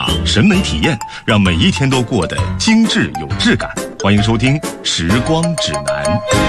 审美体验，让每一天都过得精致有质感。欢迎收听《时光指南》。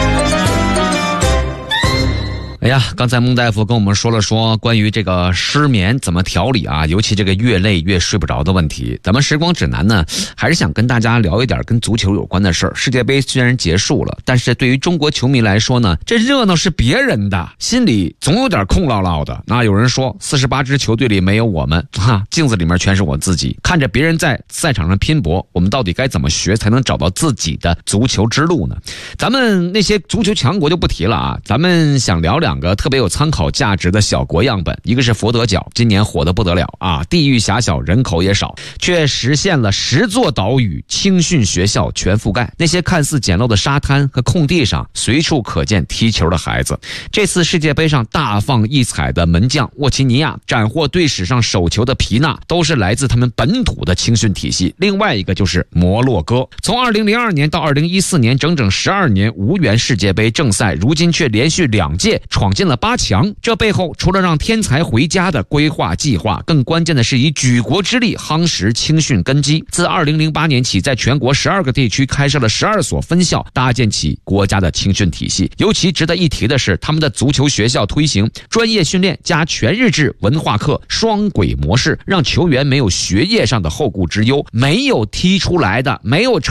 哎呀，刚才孟大夫跟我们说了关于这个失眠怎么调理啊，尤其这个越累越睡不着的问题。咱们时光指南呢，还是想跟大家聊一点跟足球有关的事儿。世界杯虽然结束了，但是对于中国球迷来说呢，这热闹是别人的，心里总有点空落落的。那有人说48支球队里没有我们镜子里面全是我自己。看着别人在赛场上拼搏，我们到底该怎么学才能找到自己的足球之路呢？咱们那些足球强国就不提了啊，咱们想聊两个特别有参考价值的小国样本。一个是佛得角，今年火得不得了啊，地域狭小，人口也少，却实现了10座岛屿青训学校全覆盖。那些看似简陋的沙滩和空地上，随处可见踢球的孩子。这次世界杯上大放异彩的门将沃奇尼亚，斩获队史上首球的皮纳，都是来自他们本土的青训体系。另外一个就是摩洛哥，从2002年到2014年，整整12年无缘世界杯正赛，如今却连续2届闯进了8强。这背后除了让天才回家的规划计划，更关键的是以举国之力夯实青训根基。自2008年起，在全国12个地区开设了12所分校，搭建起国家的青训体系。尤其值得一提的是，他们的足球学校推行专业训练加全日制文化课双轨模式，让球员没有学业上的后顾之忧，没有踢出来的，没有